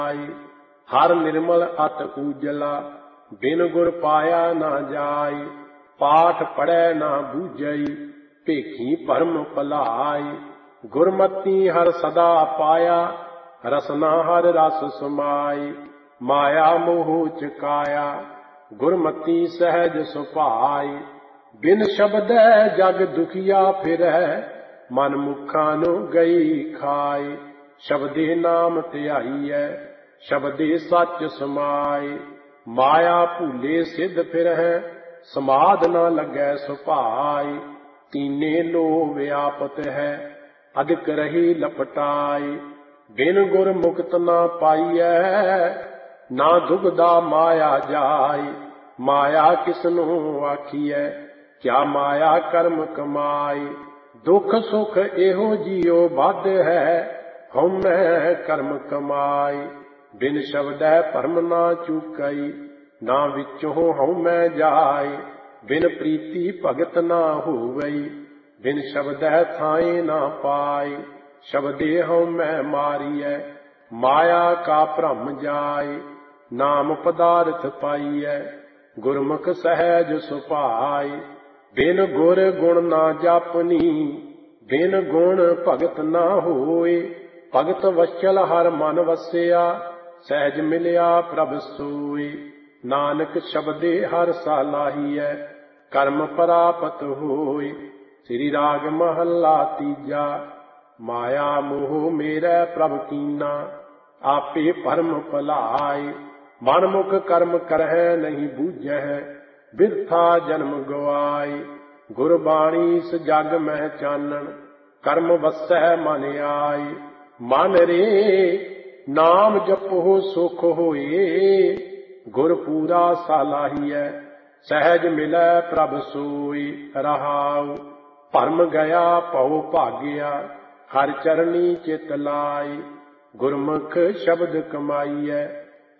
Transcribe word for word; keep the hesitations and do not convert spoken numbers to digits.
हर निर्मल अत उजला, बिन गुर पाया ना जाय। पाठ पढ़ै ना बूझई, भेखी परम भलाई। गुरमति हर सदा पाया, रसना हर रस समाई। माया मोह चकाया, गुरमति सहज सुभाई। बिन शब्दै जग दुखिया फिरै, मन मुखा नु गई खाई। शब्दे नाम ध्याईऐ, शब्दे सच समाए। माया भूले सिद्ध फिरहै, समाध न लगै सुभाई। तीने लो व्यापत है, अधिक रही लपटाई। बिन गुर मुक्त न पाईऐ, ना दुगदा माया जाय। माया किसनु आखिए, क्या माया कर्म कमाई। दुख सुख एहो जियो बद है, हउमੈ कर्म कमाई। बिन शब्दै भरम ना चूकई, ना विचों हउमੈ जाय। बिन प्रीति भगत ना होवई, बिन शब्दै थाए ना पाई। शब्दे हउमੈ मारियै, माया का भ्रम जाय। नाम पदार्थ पाईऐ, गुरमुख सहज सुभाई। बिन गुर गुण ना जापनी, बिन गुण भगत ना होए। भगत वचल हर मन वसिया, सहज मिलिया प्रभ सोए। नानक शब्दे हर सालाहीऐ, कर्म परापत होए। श्री राग महला तीजा, माया मोह मेरै प्रभ कीना, आपे परम भलाई। मन मुख कर्म करहै नहीं बूझै, बिरथा जन्म गवाई। गुरबाणी इस जग मह चानन, कर्म वसै मन आई। मन रे नाम जपो सुख होए, गुर पूरा सालाहीऐ। सहज मिलै प्रभ सोई रहाऊ। भरम गया भव भाग्या, हर चरणी चित लाई। गुरमुख शब्द कमाईऐ,